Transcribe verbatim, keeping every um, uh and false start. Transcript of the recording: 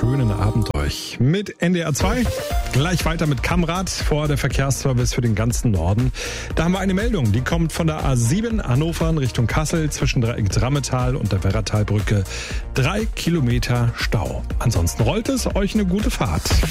schönen Abend euch mit N D R zwei. Gleich weiter mit Kamrad vor der Verkehrsservice für den ganzen Norden. Da haben wir eine Meldung, die kommt von der A sieben Hannover in Richtung Kassel zwischen Drammetal und der Werratalbrücke. Drei Kilometer Stau. Ansonsten rollt es, euch eine gute Fahrt.